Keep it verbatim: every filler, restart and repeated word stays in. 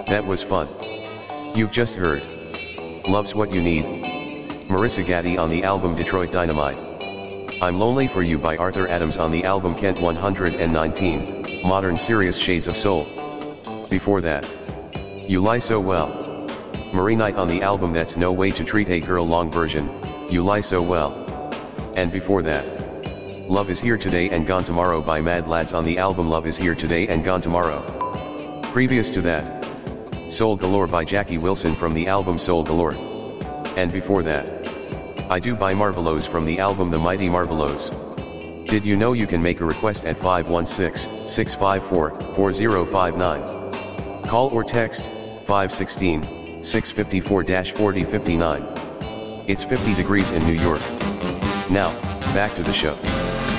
That was fun. You've just heard Love's What You Need, Marissa Gatti on the album Detroit Dynamite. I'm Lonely for You by Arthur Adams on the album Kent one nineteen, Modern Serious Shades of Soul. Before that, You Lie So Well, Marie Knight on the album That's No Way to Treat a Girl long version, You Lie So Well. And before that, Love Is Here Today and Gone Tomorrow by Mad Lads on the album Love Is Here Today and Gone Tomorrow. Previous to that, Soul Galore by Jackie Wilson from the album Soul Galore. And before that, I Do by Marvelows from the album The Mighty Marvelows. Did you know you can make a request at five one six, six five four, four zero five nine? Call or text five one six, six five four, four zero five nine. It's fifty degrees in New York. Now, back to the show.